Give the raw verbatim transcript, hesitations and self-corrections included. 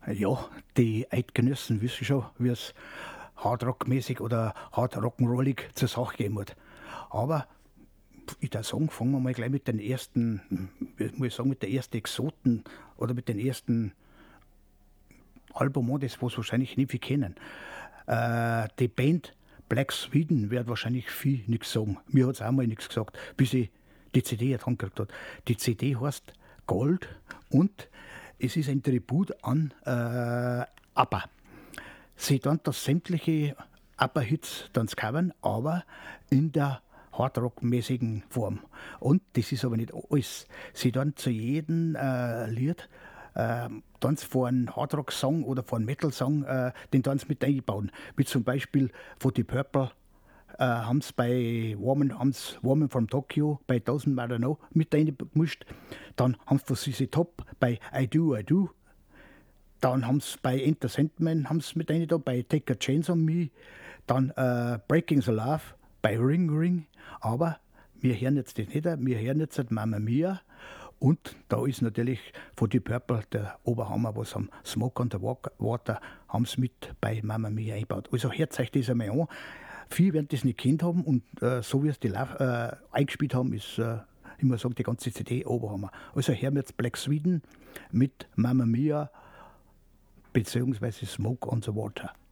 Ja, die Eidgenössen wissen schon, wie es hardrockmäßig oder hard rock'n'rollig zur Sache gehen muss. Aber ich würde sagen, fangen wir mal gleich mit den ersten, wie muss ich sagen, mit den ersten Exoten oder mit den ersten Album an, das was wahrscheinlich nicht viel kennen. Äh, die Band Black Sweden wird wahrscheinlich viel nichts sagen. Mir hat es auch mal nichts gesagt, bis ich die C D dran gekriegt habe. Die C D heißt Gold und es ist ein Tribut an äh, ABBA. Sie dann das sämtliche ABBA-Hits dann covern, aber in der Hardrock-mäßigen Form. Und das ist aber nicht alles. Sie dann zu jedem äh, Lied äh, dann von einem Hardrock-Song oder von einem Metal-Song äh, den Tanz mit einbauen. Wie zum Beispiel von die Purple äh, haben sie bei Woman, haben's Woman from Tokyo bei Thousand Mile an Hour mit eingemischt. Dann haben sie von C C Top bei I Do, I Do. Dann haben sie bei Enter Sandman haben's mit rein da, bei Take a Chance on Me. Dann äh, Breaking the Love bei Ring Ring. Aber wir hören jetzt das nicht, wir hören jetzt Mamma Mia. Und da ist natürlich von die Purple der Oberhammer, was am Smoke on the Water haben sie mit bei Mamma Mia eingebaut. Also hört euch das einmal an. Viele werden das nicht kennt haben und äh, so wie es die Love, äh, eingespielt haben, ist, äh, ich muss sagen, die ganze C D Oberhammer. Also hören wir jetzt Black Sweden mit Mamma Mia beziehungsweise Smoke on the Water.